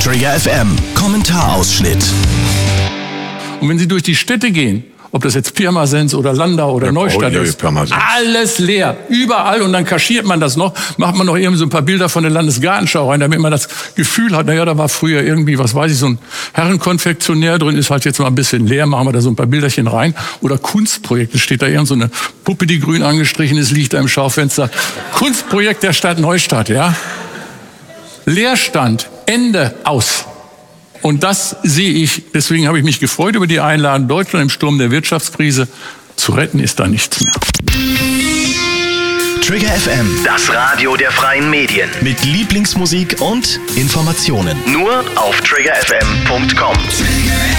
Trigger FM, Kommentarausschnitt. Und wenn Sie durch die Städte gehen, ob das jetzt Pirmasens oder Landau oder Neustadt ist, alles leer, überall, und dann kaschiert man das noch, macht man noch irgendwie so ein paar Bilder von der Landesgartenschau rein, damit man das Gefühl hat, naja, da war früher irgendwie, was weiß ich, so ein Herrenkonfektionär drin, ist halt jetzt mal ein bisschen leer, machen wir da so ein paar Bilderchen rein. Oder Kunstprojekte, steht da irgend so eine Puppe, die grün angestrichen ist, liegt da im Schaufenster. Kunstprojekt der Stadt Neustadt, ja. Leerstand, Ende, aus. Und das sehe ich, deswegen habe ich mich gefreut über die Einladung. Deutschland im Sturm der Wirtschaftskrise. Zu retten ist da nichts mehr. Trigger FM, Das Radio der freien Medien. mit Lieblingsmusik und Informationen. Nur auf triggerfm.com.